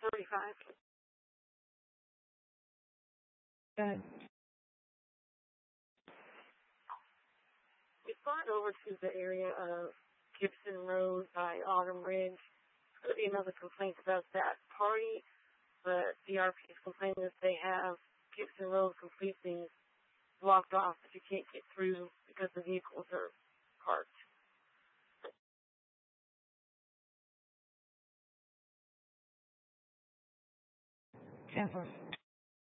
35. Good. We've gone over to the area of Gibson Road by Autumn Ridge. There's going to be another complaint about that party, but DRP is complaining that they have Gibson Road completely blocked off that you can't get through because the vehicles are parked. Jennifer.